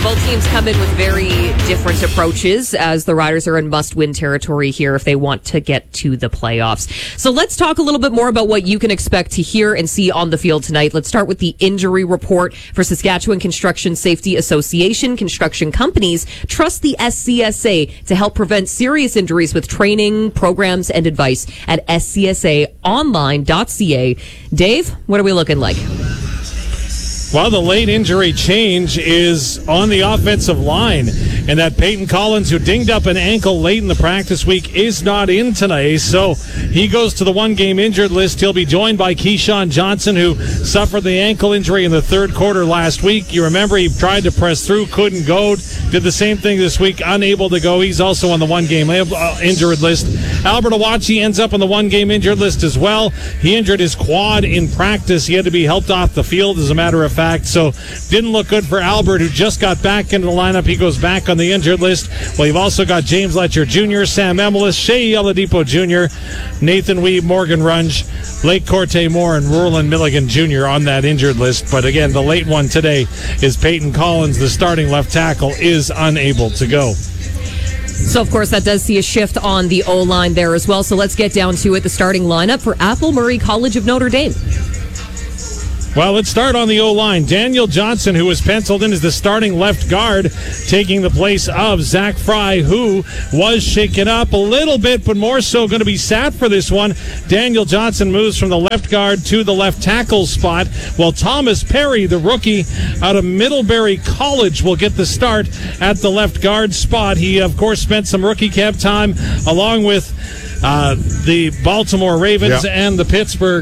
Both teams come in with very different approaches as the Riders are in must-win territory here if they want to get to the playoffs. So let's talk a little bit more about what you can expect to hear and see on the field tonight. Let's start with the injury report for Saskatchewan Construction Safety Association. Construction companies trust the SCSA to help prevent serious injuries with training, programs, and advice at scsaonline.ca. Dave, what are we looking like? Well, the late injury change is on the offensive line, and that Peyton Collins, who dinged up an ankle late in the practice week, is not in tonight, so he goes to the one-game injured list. He'll be joined by Keyshawn Johnson, who suffered the ankle injury in the third quarter last week. You remember he tried to press through, couldn't go, did the same thing this week, unable to go. He's also on the one-game injured list. Albert Awachi ends up on the one-game injured list as well. He injured his quad in practice. He had to be helped off the field, as a matter of fact, so didn't look good for Albert, who just got back into the lineup. He goes back on the injured list. Well, you've also got James Letcher Jr., Sam Emelis, Shea Oladipo Jr., Nathan Weeb, Morgan Runge, Lake Corte Moore, and Roland Milligan Jr. on that injured list. But again, the late one today is Peyton Collins, the starting left tackle, is unable to go. So, of course, that does see a shift on the O-line there as well. So let's get down to it. The starting lineup for Apple Murray College of Notre Dame. Well, let's start on the O-line. Daniel Johnson, who was penciled in as the starting left guard, taking the place of Zach Fry, who was shaken up a little bit, but more so going to be sat for this one. Daniel Johnson moves from the left guard to the left tackle spot, while Thomas Perry, the rookie out of Middlebury College, will get the start at the left guard spot. He, of course, spent some rookie camp time along with the Baltimore Ravens and the Pittsburgh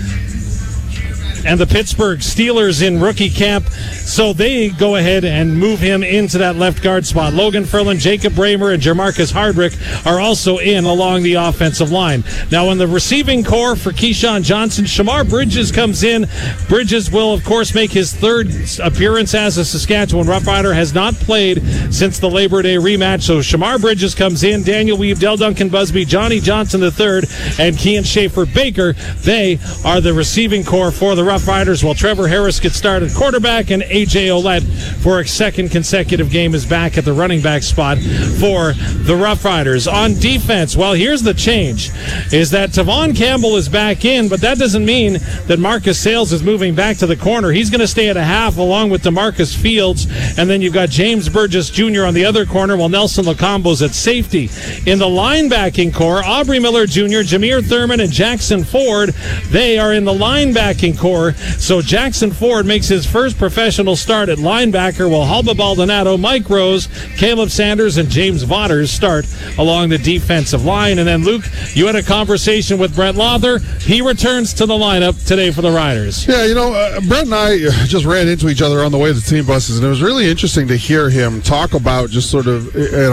Steelers in rookie camp, so they go ahead and move him into that left guard spot. Logan Ferland, Jacob Bramer, and Jermarcus Hardrick are also in along the offensive line. Now, in the receiving core for Keyshawn Johnson, Shamar Bridges comes in. Bridges will, of course, make his third appearance as a Saskatchewan Roughrider. Has not played since the Labor Day rematch, so Shamar Bridges comes in. Daniel Weave, Del Duncan Busby, Johnny Johnson III, and Kean Schaefer Baker. They are the receiving core for the Rough Riders, while Trevor Harris gets started quarterback, and A.J. Ouellette, for a second consecutive game, is back at the running back spot for the Rough Riders. On defense, well, here's the change, is that Tavon Campbell is back in, but that doesn't mean that Marcus Sales is moving back to the corner. He's going to stay at a half along with DeMarcus Fields, and then you've got James Burgess Jr. on the other corner, while Nelson Lacombo's at safety. In the linebacking core, Aubrey Miller Jr., Jameer Thurman, and Jackson Ford, they are in the linebacking core. So Jackson Ford makes his first professional start at linebacker, while Halba Baldonado, Mike Rose, Caleb Sanders, and James Vaughters start along the defensive line. And then, Luke, you had a conversation with Brett Lawther. He returns to the lineup today for the Riders. Yeah, Brett and I just ran into each other on the way to the team buses, and it was really interesting to hear him talk about just sort of,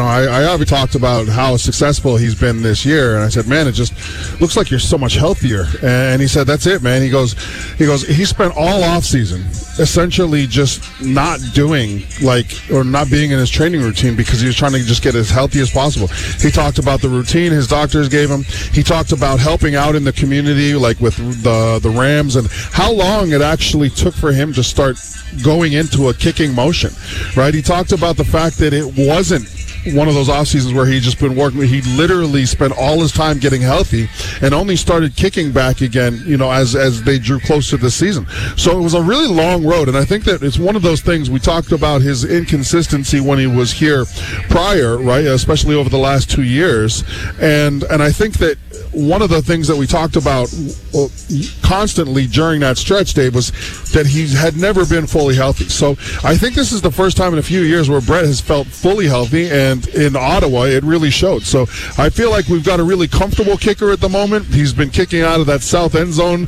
I already talked about how successful he's been this year, and I said, man, it just looks like you're so much healthier. And he said, that's it, man. He goes, he spent all offseason essentially just not doing or not being in his training routine because he was trying to just get as healthy as possible. He talked about the routine his doctors gave him. He talked about helping out in the community, like with the Rams, and how long it actually took for him to start going into a kicking motion, right? He talked about the fact that it wasn't one of those off seasons where he'd just been working. He literally spent all his time getting healthy and only started kicking back again, as they drew close to the season. So it was a really long road, and I think that it's one of those things. We talked about his inconsistency when he was here prior, right, especially over the last 2 years, and I think that one of the things that we talked about constantly during that stretch, Dave, was that he had never been fully healthy. So I think this is the first time in a few years where Brett has felt fully healthy, and in Ottawa it really showed. So I feel like we've got a really comfortable kicker at the moment. He's been kicking out of that south end zone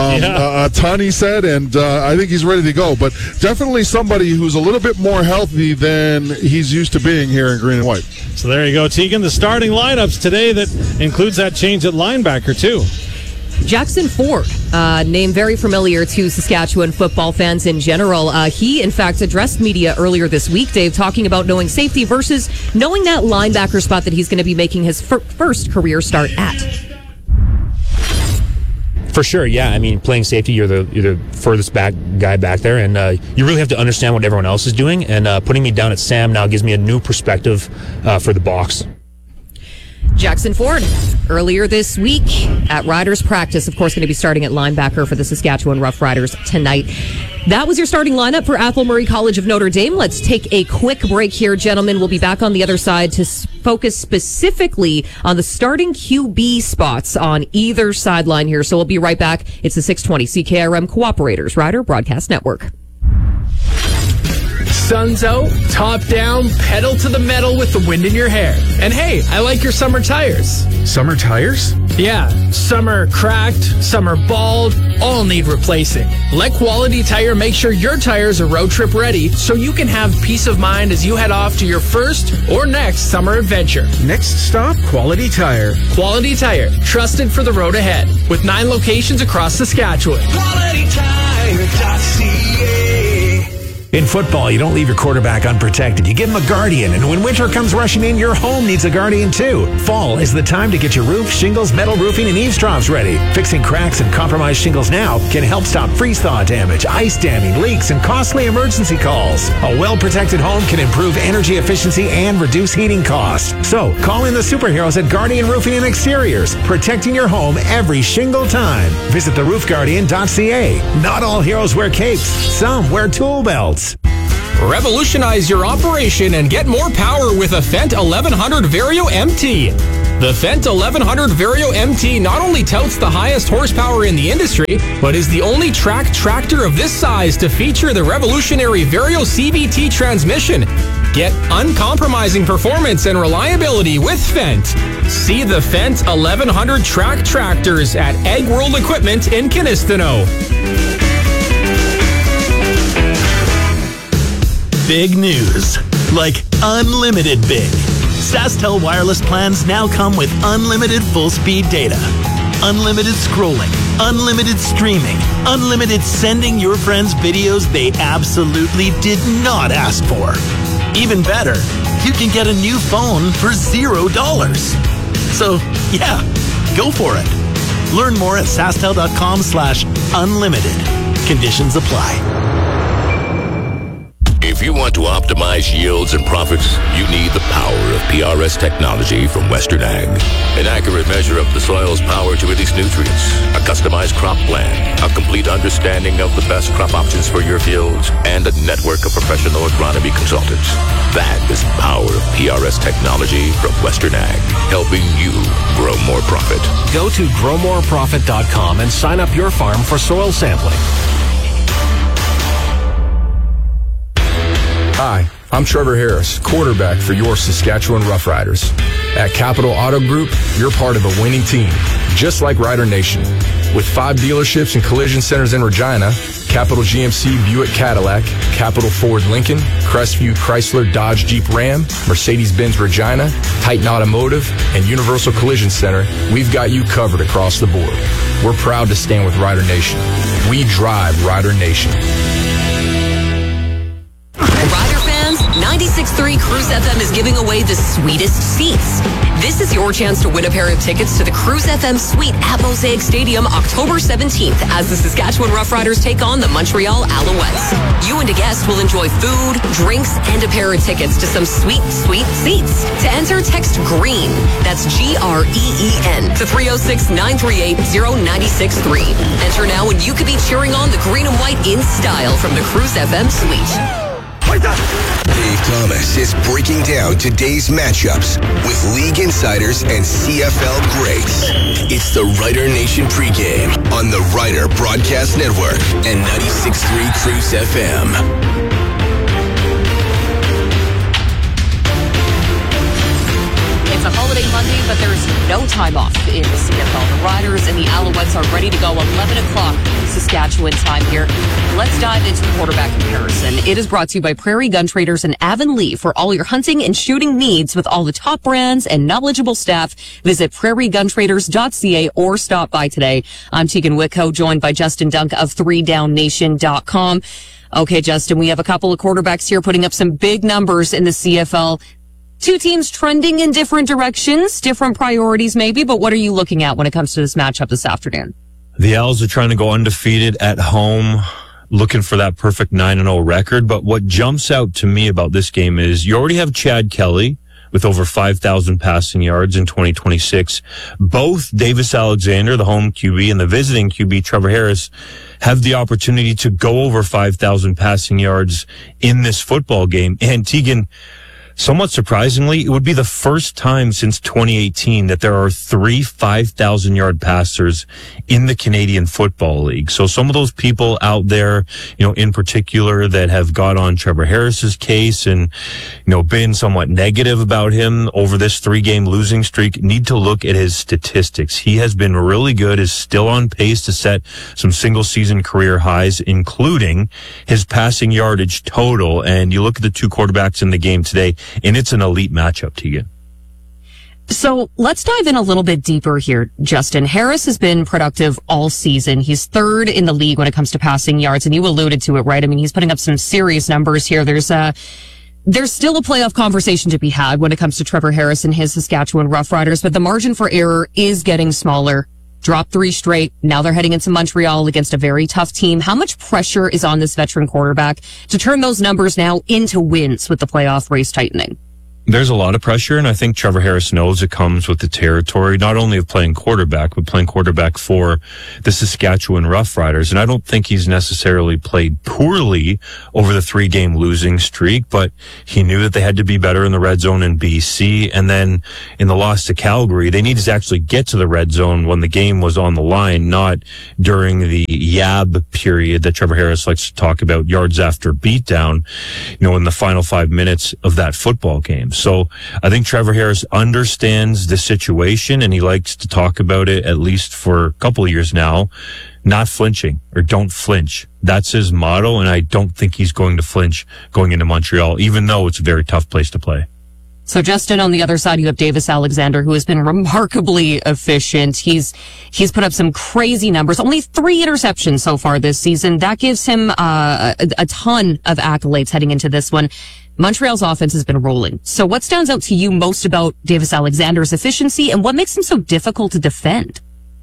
a ton, he said, and I think he's ready to go. But definitely somebody who's a little bit more healthy than he's used to being here in green and white. So there you go, Tegan. The starting lineups today that includes that change at linebacker too. Jackson Ford, name very familiar to Saskatchewan football fans in general. He, in fact, addressed media earlier this week, Dave, talking about knowing safety versus knowing that linebacker spot that he's going to be making his first career start at. For sure, yeah. I mean, playing safety, you're the furthest back guy back there, and you really have to understand what everyone else is doing. And putting me down at Sam now gives me a new perspective for the box. Jackson Ford, earlier this week at Riders practice, of course, going to be starting at linebacker for the Saskatchewan Roughriders tonight. That was your starting lineup for Athol Murray College of Notre Dame. Let's take a quick break here, gentlemen. We'll be back on the other side to focus specifically on the starting QB spots on either sideline here. So we'll be right back. It's the 620 CKRM Cooperators Rider Broadcast Network. Sun's out, top down, pedal to the metal with the wind in your hair. And hey, I like your summer tires. Summer tires? Yeah, some are cracked, some are bald, all need replacing. Let Quality Tire make sure your tires are road trip ready so you can have peace of mind as you head off to your first or next summer adventure. Next stop, Quality Tire. Quality Tire, trusted for the road ahead, with 9 locations across Saskatchewan. QualityTire.ca. In football, you don't leave your quarterback unprotected. You give him a guardian, and when winter comes rushing in, your home needs a guardian too. Fall is the time to get your roof, shingles, metal roofing, and eaves troughs ready. Fixing cracks and compromised shingles now can help stop freeze-thaw damage, ice damming, leaks, and costly emergency calls. A well-protected home can improve energy efficiency and reduce heating costs. So, call in the superheroes at Guardian Roofing and Exteriors, protecting your home every shingle time. Visit theroofguardian.ca. Not all heroes wear capes. Some wear tool belts. Revolutionize your operation and get more power with a Fendt 1100 Vario MT. The Fendt 1100 Vario MT not only touts the highest horsepower in the industry, but is the only track tractor of this size to feature the revolutionary Vario CVT transmission. Get uncompromising performance and reliability with Fendt. See the Fendt 1100 track tractors at Ag World Equipment in Kinistino. Big news. Like unlimited big. SaskTel wireless plans now come with unlimited full-speed data. Unlimited scrolling. Unlimited streaming. Unlimited sending your friends videos they absolutely did not ask for. Even better, you can get a new phone for $0. So, yeah, go for it. Learn more at sastel.com/unlimited. Conditions apply. If you want to optimize yields and profits, you need the power of PRS technology from Western Ag. An accurate measure of the soil's power to release nutrients, a customized crop plan, a complete understanding of the best crop options for your fields, and a network of professional agronomy consultants. That is the power of PRS technology from Western Ag, helping you grow more profit. Go to growmoreprofit.com and sign up your farm for soil sampling. Hi, I'm Trevor Harris, quarterback for your Saskatchewan Roughriders. At Capital Auto Group, you're part of a winning team, just like Rider Nation. With 5 dealerships and collision centers in Regina, Capital GMC Buick Cadillac, Capital Ford Lincoln, Crestview Chrysler Dodge Jeep Ram, Mercedes-Benz Regina, Titan Automotive, and Universal Collision Center, we've got you covered across the board. We're proud to stand with Rider Nation. We drive Rider Nation. Rider fans, 96.3 Cruise FM is giving away the sweetest seats. This is your chance to win a pair of tickets to the Cruise FM Suite at Mosaic Stadium October 17th as the Saskatchewan Roughriders take on the Montreal Alouettes. You and a guest will enjoy food, drinks, and a pair of tickets to some sweet, sweet seats. To enter, text GREEN. That's GREEN to 306-938-0963. Enter now and you could be cheering on the green and white in style from the Cruise FM Suite. Dave Thomas is breaking down today's matchups with league insiders and CFL greats. It's the Rider Nation pregame on the Rider Broadcast Network and 96.3 Cruise FM. It's a holiday Monday, but there's no time off in the CFL. The Riders and the Alouettes are ready to go 11 o'clock Saskatchewan time here. Let's dive into the quarterback comparison. It is brought to you by Prairie Gun Traders and Avonlea. For all your hunting and shooting needs with all the top brands and knowledgeable staff, visit prairieguntraders.ca or stop by today. I'm Tegan Whitco, joined by Justin Dunk of 3downnation.com. Okay, Justin, we have a couple of quarterbacks here putting up some big numbers in the CFL. Two teams trending in different directions, different priorities maybe, but what are you looking at when it comes to this matchup this afternoon? The Owls are trying to go undefeated at home, looking for that perfect 9-0 record. But what jumps out to me about this game is you already have Chad Kelly with over 5,000 passing yards in 2026. Both Davis Alexander, the home QB, and the visiting QB, Trevor Harris, have the opportunity to go over 5,000 passing yards in this football game. And Tegan, somewhat surprisingly, it would be the first time since 2018 that there are 3 5,000-yard passers in the Canadian Football League. So some of those people out there, in particular that have got on Trevor Harris's case and, been somewhat negative about him over this 3-game losing streak need to look at his statistics. He has been really good, is still on pace to set some single-season career highs, including his passing yardage total. And you look at the two quarterbacks in the game today, and it's an elite matchup, Tegan. So let's dive in a little bit deeper here, Justin. Harris has been productive all season. He's third in the league when it comes to passing yards, and you alluded to it, right? I mean, he's putting up some serious numbers here. There's still a playoff conversation to be had when it comes to Trevor Harris and his Saskatchewan Roughriders, but the margin for error is getting smaller. Dropped 3 straight. Now they're heading into Montreal against a very tough team. How much pressure is on this veteran quarterback to turn those numbers now into wins with the playoff race tightening? There's a lot of pressure, and I think Trevor Harris knows it comes with the territory, not only of playing quarterback, but playing quarterback for the Saskatchewan Roughriders. And I don't think he's necessarily played poorly over the 3-game losing streak, but he knew that they had to be better in the red zone in BC. And then in the loss to Calgary, they needed to actually get to the red zone when the game was on the line, not during the YAB period that Trevor Harris likes to talk about, yards after beatdown, in the final 5 minutes of that football game. So I think Trevor Harris understands the situation, and he likes to talk about it, at least for a couple of years now, not flinching, or don't flinch. That's his motto, and I don't think he's going to flinch going into Montreal, even though it's a very tough place to play. So Justin, on the other side, you have Davis Alexander, who has been remarkably efficient. He's put up some crazy numbers, only 3 interceptions so far this season. That gives him a ton of accolades heading into this one. Montreal's offense has been rolling. So what stands out to you most about Davis Alexander's efficiency, and what makes him so difficult to defend?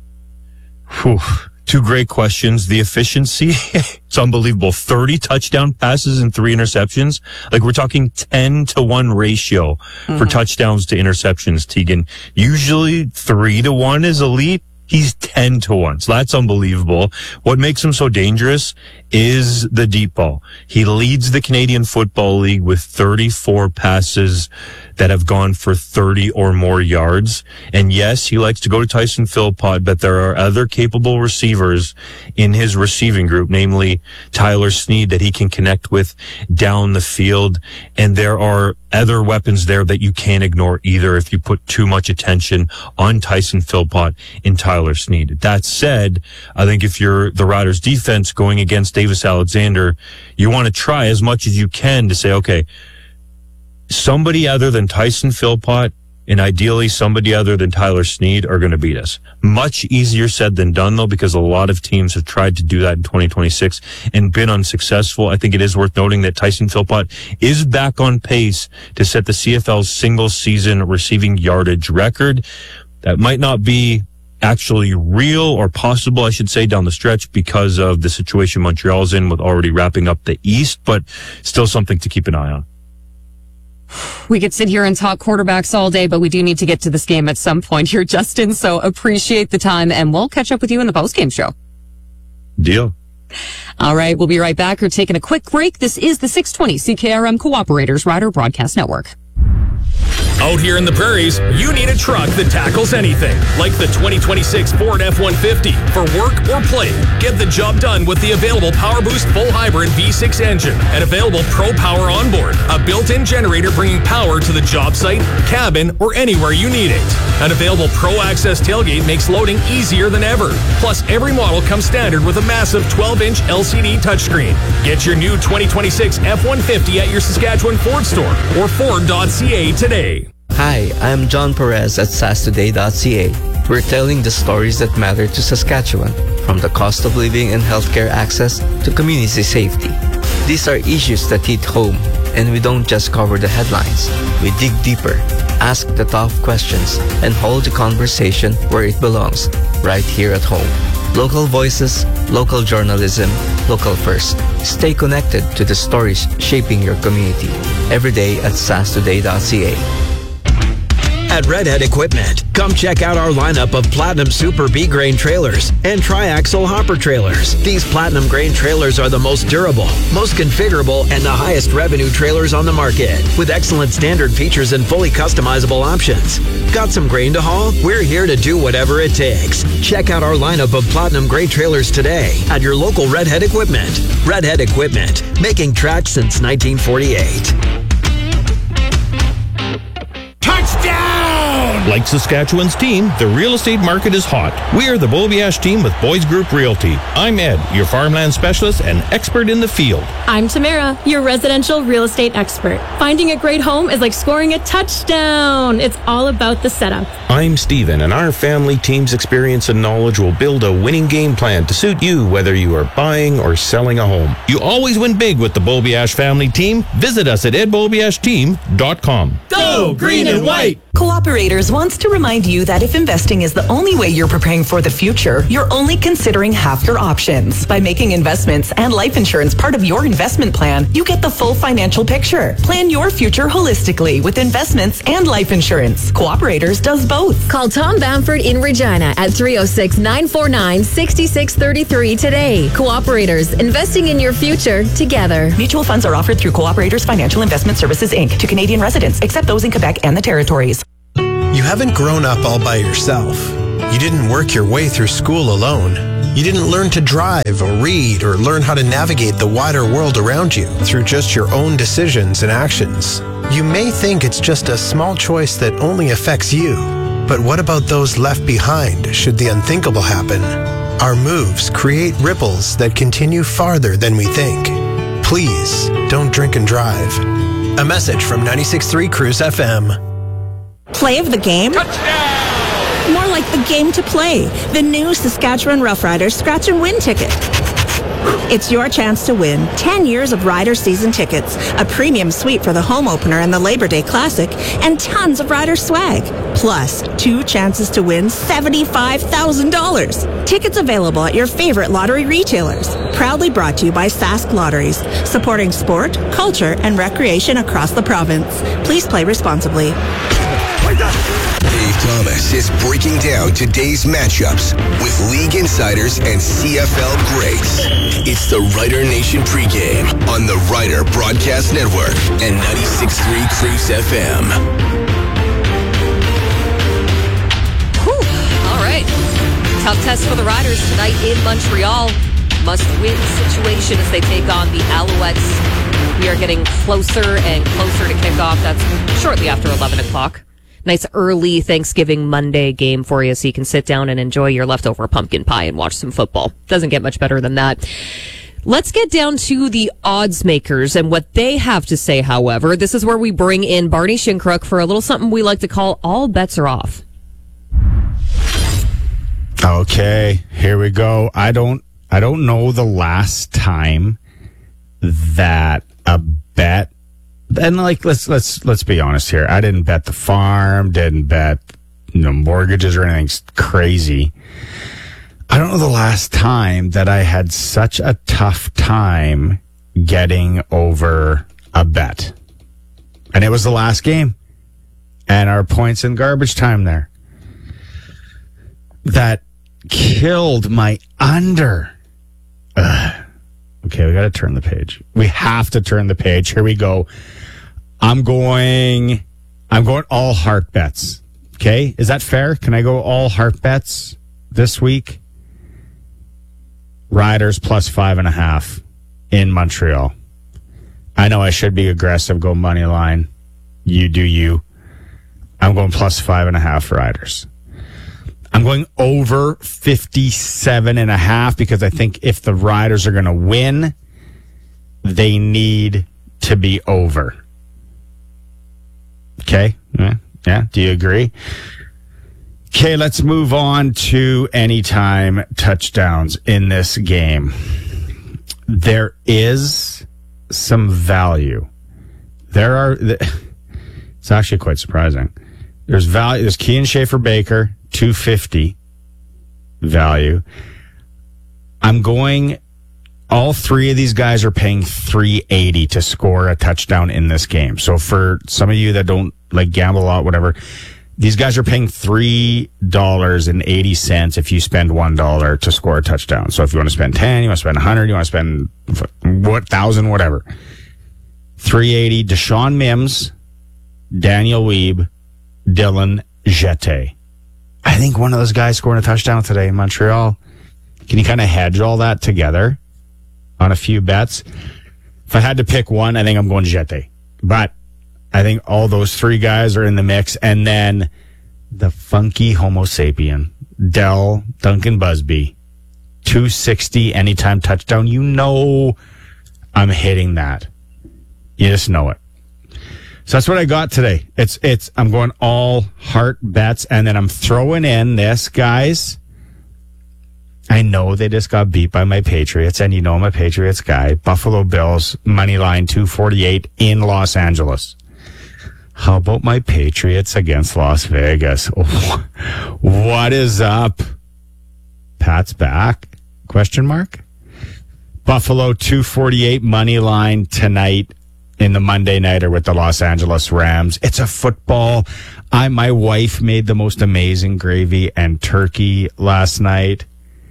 Whew. 2 great questions. The efficiency, it's unbelievable. 30 touchdown passes and 3 interceptions. Like, we're talking 10-to-1 ratio for touchdowns to interceptions, Tegan. Usually 3-to-1 is elite. He's 10-to-1. So that's unbelievable. What makes him so dangerous is the deep ball. He leads the Canadian Football League with 34 passes that have gone for 30 or more yards. And yes, he likes to go to Tyson Philpott, but there are other capable receivers in his receiving group, namely Tyler Snead, that he can connect with down the field. And there are other weapons there that you can't ignore either if you put too much attention on Tyson Philpott and Tyler Snead. That said, I think if you're the Riders defense going against Davis Alexander, you want to try as much as you can to say, okay, somebody other than Tyson Philpott and ideally somebody other than Tyler Snead are going to beat us. Much easier said than done, though, because a lot of teams have tried to do that in 2026 and been unsuccessful. I think it is worth noting that Tyson Philpott is back on pace to set the CFL's single-season receiving yardage record. That might not be actually real or possible, I should say, down the stretch because of the situation Montreal's in with already wrapping up the East, but still something to keep an eye on. We could sit here and talk quarterbacks all day, but we do need to get to this game at some point here, Justin. So appreciate the time, and we'll catch up with you in the postgame show. Deal. All right, we'll be right back. We're taking a quick break. This is the 620 CKRM Cooperators Rider Broadcast Network. Out here in the prairies, you need a truck that tackles anything, like the 2026 Ford F-150. For work or play, get the job done with the available PowerBoost full hybrid V6 engine and available Pro Power onboard, a built-in generator bringing power to the job site, cabin, or anywhere you need it. An available Pro Access tailgate makes loading easier than ever. Plus, every model comes standard with a massive 12-inch LCD touchscreen. Get your new 2026 F-150 at your Saskatchewan Ford store or Ford.ca today. Hi, I'm John Perez at SaskToday.ca. We're telling the stories that matter to Saskatchewan, from the cost of living and healthcare access to community safety. These are issues that hit home, and we don't just cover the headlines. We dig deeper, ask the tough questions, and hold the conversation where it belongs, right here at home. Local voices, local journalism, local first. Stay connected to the stories shaping your community. Every day at sastoday.ca. At Redhead Equipment, come check out our lineup of Platinum Super B-Grain trailers and Triaxle hopper trailers. These Platinum Grain trailers are the most durable, most configurable, and the highest revenue trailers on the market, with excellent standard features and fully customizable options. Got some grain to haul? We're here to do whatever it takes. Check out our lineup of Platinum Grain trailers today at your local Redhead Equipment. Redhead Equipment, making tracks since 1948. Like Saskatchewan's team, the real estate market is hot. We are the Beaubiash team with Boys Group Realty. I'm Ed, your farmland specialist and expert in the field. I'm Tamara, your residential real estate expert. Finding a great home is like scoring a touchdown. It's all about the setup. I'm Steven, and our family team's experience and knowledge will build a winning game plan to suit you whether you are buying or selling a home. You always win big with the Beaubiash family team. Visit us at edbeaubiashteam.com. Go green and white! Cooperators wants to remind you that if investing is the only way you're preparing for the future, you're only considering half your options. By making investments and life insurance part of your investment plan, you get the full financial picture. Plan your future holistically with investments and life insurance. Cooperators does both. Call Tom Bamford in Regina at 306-949-6633 today. Cooperators, investing in your future together. Mutual funds are offered through Cooperators Financial Investment Services, Inc. to Canadian residents, except those in Quebec and the territories. You haven't grown up all by yourself. You didn't work your way through school alone. You didn't learn to drive or read or learn how to navigate the wider world around you through just your own decisions and actions. You may think it's just a small choice that only affects you. But what about those left behind should the unthinkable happen? Our moves create ripples that continue farther than we think. Please don't drink and drive. A message from 96.3 Cruise FM. Play of the game? Touchdown! More like the game to play. The new Saskatchewan Roughriders Scratch and Win ticket. It's your chance to win 10 years of Rider season tickets, a premium suite for the home opener and the Labor Day Classic, and tons of Rider swag. Plus, 2 chances to win $75,000. Tickets available at your favorite lottery retailers. Proudly brought to you by Sask Lotteries, supporting sport, culture, and recreation across the province. Please play responsibly. Dave Thomas is breaking down today's matchups with league insiders and CFL greats. It's the Rider Nation pregame on the Rider Broadcast Network and 96.3 Cruise FM. Whew. All right. Tough test for the Riders tonight in Montreal. Must-win situation as they take on the Alouettes. We are getting closer and closer to kickoff. That's shortly after 11 o'clock. Nice early Thanksgiving Monday game for you so you can sit down and enjoy your leftover pumpkin pie and watch some football. Doesn't get much better than that. Let's get down to the odds makers and what they have to say, however. This is where we bring in Barney Shinkruk for a little something we like to call All Bets Are Off. Okay, here we go. I don't know the last time that a bet, and like let's be honest here. I didn't bet the farm, didn't bet mortgages or anything crazy. I don't know the last time that I had such a tough time getting over a bet. And it was the last game. And our points in garbage time there. That killed my under. Okay, we got to turn the page. We have to turn the page. Here we go. I'm going all heart bets. Okay, is that fair? Can I go all heart bets this week? Riders plus 5.5 in Montreal. I know I should be aggressive, go money line. You do you. I'm going plus 5.5 Riders. I'm going over 57.5 because I think if the Riders are going to win, they need to be over. Okay? Yeah. Do you agree? Okay, let's move on to anytime touchdowns in this game. There is some value. It's actually quite surprising. There's value. There's Kean Schaefer Baker, 250 value. I'm going. All three of these guys are paying $3.80 to score a touchdown in this game. So for some of you that don't like gamble a lot, whatever, these guys are paying $3.80 if you spend $1 to score a touchdown. So if you want to spend 10, you want to spend 100, you want to spend 1,000, whatever. $3.80. Deshaun Mims, Daniel Weeb, Dylan Jete. I think one of those guys scoring a touchdown today in Montreal. Can you kind of hedge all that together on a few bets? If I had to pick one, I think I'm going Jete. But I think all those three guys are in the mix. And then the funky Homo sapien, Dell Duncan Busby, 260 anytime touchdown. You know I'm hitting that. You just know it. So that's what I got today. I'm going all heart bets, and then I'm throwing in this, guys. I know they just got beat by my Patriots, and you know I'm a Patriots guy. Buffalo Bills, money line 248 in Los Angeles. How about my Patriots against Las Vegas? Oh, what is up? Pat's back? Question mark? Buffalo 248 money line tonight in the Monday Nighter with the Los Angeles Rams. It's a football. My wife made the most amazing gravy and turkey last night.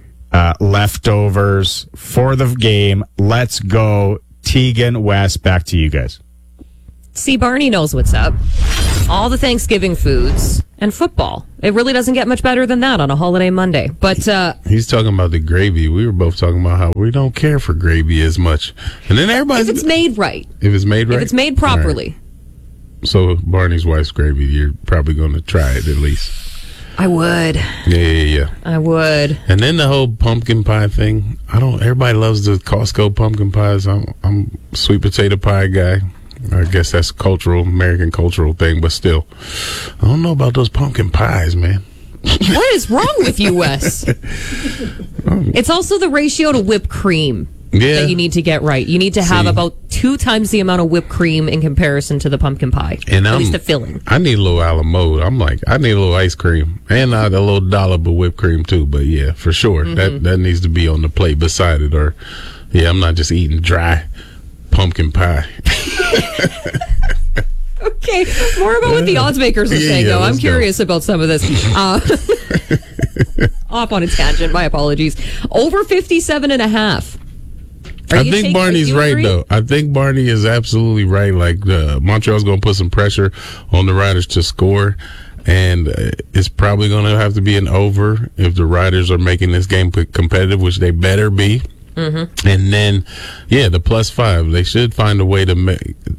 Leftovers for the game. Let's go. Tegan, Wes, back to you guys. See, Barney knows what's up. All the Thanksgiving foods and football. It really doesn't get much better than that on a holiday Monday. But he's talking about the gravy. We were both talking about how we don't care for gravy as much. And then everybody's... If it's made right. If it's made right? If it's made properly. Right. So Barney's wife's gravy, you're probably going to try it at least. I would. Yeah. I would. And then the whole pumpkin pie thing. Everybody loves the Costco pumpkin pies. I'm a sweet potato pie guy. I guess that's American cultural thing, but still, I don't know about those pumpkin pies, man. What is wrong with you, Wes? It's also the ratio to whipped cream that you need to get right. You need to have about 2 times the amount of whipped cream in comparison to the pumpkin pie, and at least the filling. I need a little a la mode. I'm like, I need a little ice cream and a little dollop of whipped cream too. But yeah, for sure, that needs to be on the plate beside it. Or I'm not just eating dry pumpkin pie. Okay, more about what the odds makers are saying, though. I'm curious about some of this. Off on a tangent, my apologies. Over 57.5. I think Barney's right, though. I think Barney is absolutely right. Like, Montreal's going to put some pressure on the Riders to score, and it's probably going to have to be an over if the Riders are making this game competitive, which they better be. Mm-hmm. And then, the +5. They should find a way to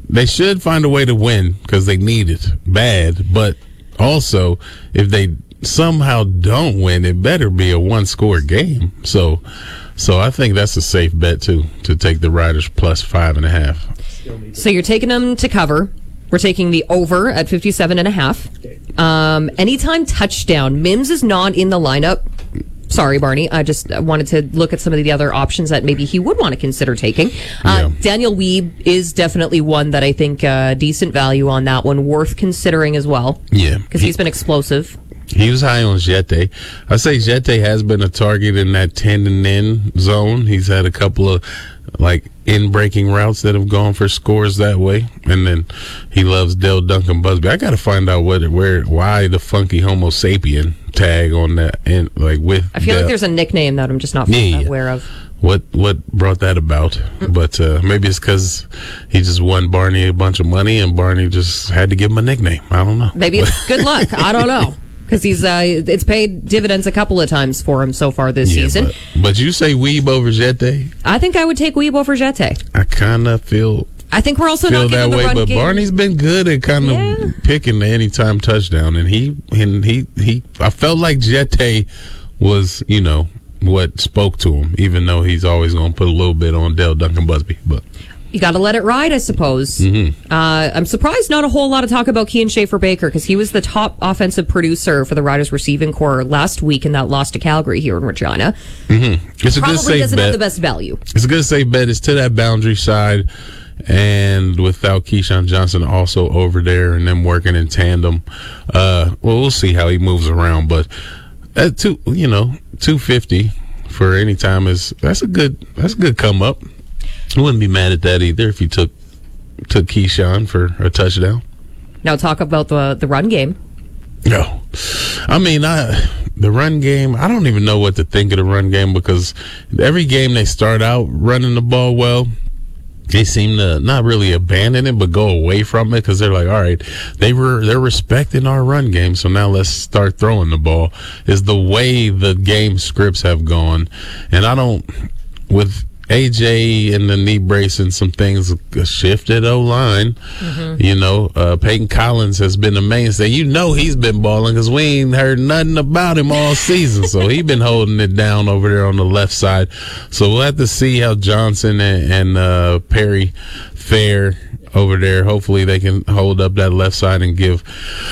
win because they need it bad. But also, if they somehow don't win, it better be a 1-score game. So I think that's a safe bet too, to take the Riders +5.5. So you're taking them to cover. We're taking the over at 57.5. Anytime touchdown. Mims is not in the lineup. Sorry, Barney. I just wanted to look at some of the other options that maybe he would want to consider taking. Daniel Weeb is definitely one that I think decent value on that one, worth considering as well. Yeah. Because he's been explosive. He was high on Jete. I say Jete has been a target in that 10 and in zone. He's had a couple of in-breaking routes that have gone for scores that way. And then he loves Dell Duncan Busby. I got to find out why the funky Homo sapien tag on that with. I feel like there's a nickname that I'm just not aware of. What brought that about? But maybe it's because he just won Barney a bunch of money, and Barney just had to give him a nickname. I don't know. Maybe it's good luck. I don't know. Because it's paid dividends a couple of times for him so far this season. But you say Weeb over Jete? I think I would take Weeb over Jete. I kind of feel. I think we're also not that way, the run but game. Barney's been good at kind of picking the anytime touchdown, and he. I felt like Jete was, what spoke to him, even though he's always going to put a little bit on Dell Duncan Busby, but. You got to let it ride, I suppose. Mm-hmm. I'm surprised not a whole lot of talk about Kean Schaefer-Baker because he was the top offensive producer for the Riders receiving core last week in that loss to Calgary here in Regina. Mm-hmm. It's a good safe bet. Doesn't have the best value. It's a good safe bet. It's to that boundary side, and without Keyshawn Johnson also over there and them working in tandem. We'll see how he moves around, but at 250. for any time that's a good come up. I wouldn't be mad at that either if you took Keyshawn for a touchdown. Now talk about the run game. No, I mean the run game. I don't even know what to think of the run game, because every game they start out running the ball well. They seem to not really abandon it, but go away from it, because they're like, all right, they're respecting our run game, so now let's start throwing the ball. Is the way the game scripts have gone, and I don't with. AJ and the knee brace and some things, a shifted O-line. Mm-hmm. Peyton Collins has been a mainstay. He's been balling because we ain't heard nothing about him all season. So he's been holding it down over there on the left side. So we'll have to see how Johnson and Perry fare over there. Hopefully they can hold up that left side and give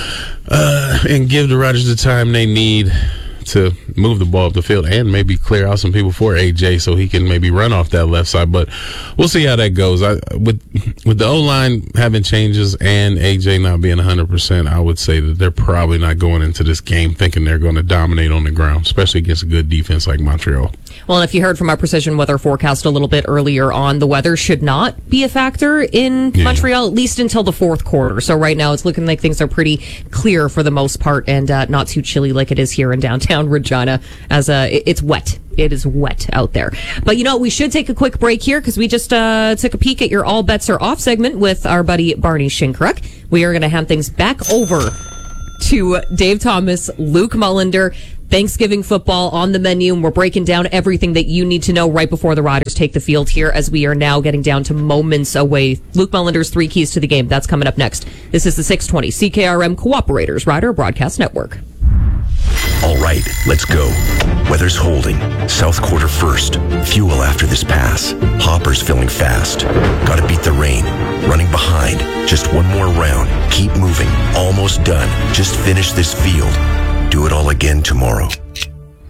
the Riders the time they need to move the ball up the field and maybe clear out some people for AJ so he can maybe run off that left side. But we'll see how that goes. With the O-line having changes and AJ not being 100%, I would say that they're probably not going into this game thinking they're going to dominate on the ground, especially against a good defense like Montreal. Well, and if you heard from our precision weather forecast a little bit earlier on, the weather should not be a factor in Montreal, at least until the fourth quarter. So right now it's looking like things are pretty clear for the most part, and not too chilly like it is here in downtown Regina, as it's wet. It is wet out there. But we should take a quick break here, because we just took a peek at your All Bets Are Off segment with our buddy Barney Shinkruk. We are going to hand things back over to Dave Thomas, Luke Mullender. Thanksgiving football on the menu, and we're breaking down everything that you need to know right before the Riders take the field here, as we are now getting down to moments away. Luke Mullender's 3 keys to the game. That's coming up next. This is the 620 CKRM Cooperators Rider Broadcast Network. All right, let's go. Weather's holding. South quarter first. Fuel after this pass. Hopper's filling fast. Gotta beat the rain. Running behind. Just one more round. Keep moving. Almost done. Just finish this field. Do it all again tomorrow.